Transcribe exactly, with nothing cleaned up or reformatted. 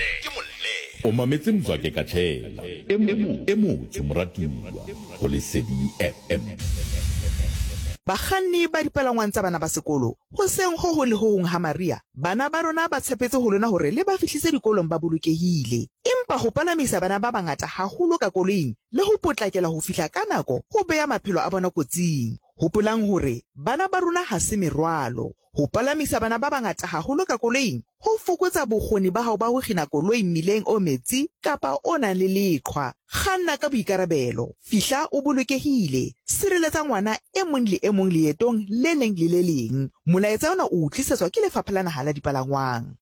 o mametse Mzwake Kathela e mo e motho moratuwa go Lesedi F M. Bakganni ba dipalangwang tsa bana ba sekolo ho seng ho ho le ho hong ha Maria bana ba rona ba tshepetse ho lona hore le ba fihlise dikolong ba bolokehile, empa ho palamisa bana ba bangata haholo ka koloing le ho potlakela ho fihla ka nako ho beya maphelo a bona kotsing. Hopolang hore bana ba rona ha se merwalo. Ho palamisa bana ba bangata haholo ka koloing ho fokotsa bokgoni ba hao ba ho kgina koloi mmileng o metsi kapa o nang le leqhwa. Kganna ka boikarabelo, fihla o bolokehile, sireletsa ngwana e mong le e mong leetong le leng le le leng. Molaetsa ona o tlisetswa ke Lefapha la Naha la Dipalangwang.